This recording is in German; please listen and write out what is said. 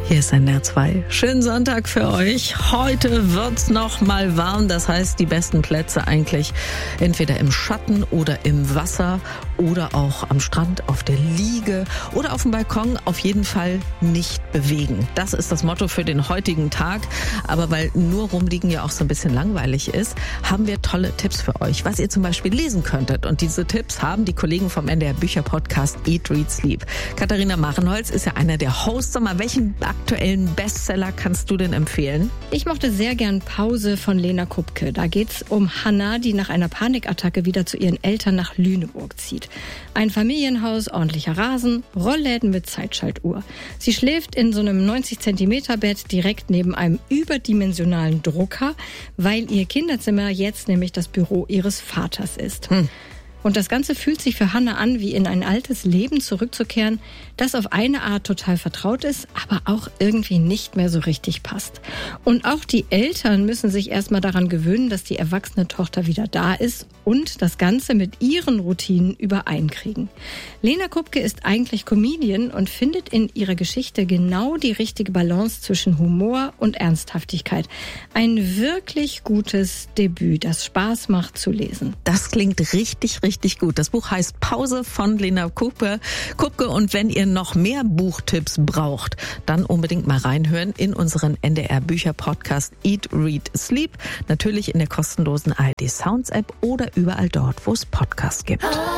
Hier ist NDR 2. Schönen Sonntag für euch. Heute wird's noch mal warm. Das heißt, die besten Plätze eigentlich entweder im Schatten oder im Wasser oder auch am Strand, auf der Liege oder auf dem Balkon. Auf jeden Fall nicht bewegen. Das ist das Motto für den heutigen Tag. Aber weil nur rumliegen ja auch so ein bisschen langweilig ist, haben wir tolle Tipps für euch, was ihr zum Beispiel lesen könntet. Und diese Tipps haben die Kollegen vom NDR Bücher-Podcast Eat, Read, Sleep. Katharina Machenholz ist ja einer der Hosts. Sag mal, welchen aktuellen Bestseller kannst du denn empfehlen? Ich mochte sehr gern Pause von Lena Kupke. Da geht's um Hanna, die nach einer Panikattacke wieder zu ihren Eltern nach Lüneburg zieht. Ein Familienhaus, ordentlicher Rasen, Rollläden mit Zeitschaltuhr. Sie schläft in so einem 90-Zentimeter-Bett direkt neben einem überdimensionalen Drucker, weil ihr Kinderzimmer jetzt nämlich das Büro ihres Vaters ist. Und das Ganze fühlt sich für Hanna an, wie in ein altes Leben zurückzukehren, das auf eine Art total vertraut ist, aber auch irgendwie nicht mehr so richtig passt. Und auch die Eltern müssen sich erstmal daran gewöhnen, dass die erwachsene Tochter wieder da ist und das Ganze mit ihren Routinen übereinkriegen. Lena Kupke ist eigentlich Comedian und findet in ihrer Geschichte genau die richtige Balance zwischen Humor und Ernsthaftigkeit. Ein wirklich gutes Debüt, das Spaß macht zu lesen. Das klingt richtig gut. Das Buch heißt Pause von Lena Kupke. Und wenn ihr noch mehr Buchtipps braucht, dann unbedingt mal reinhören in unseren NDR Bücher Podcast Eat, Read, Sleep. Natürlich in der kostenlosen ARD Sounds App oder überall dort, wo es Podcasts gibt.